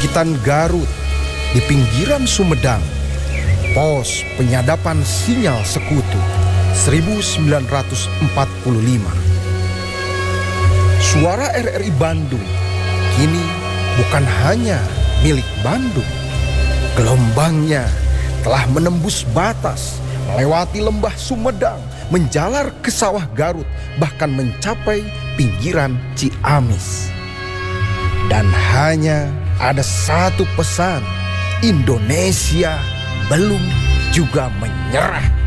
Pagitan Garut di pinggiran Sumedang, pos penyadapan sinyal sekutu 1945. Suara RRI Bandung kini bukan hanya milik Bandung. Gelombangnya telah menembus batas, melewati lembah Sumedang, menjalar ke sawah Garut, bahkan mencapai pinggiran Ciamis. Dan hanya ada satu pesan, Indonesia belum juga menyerah.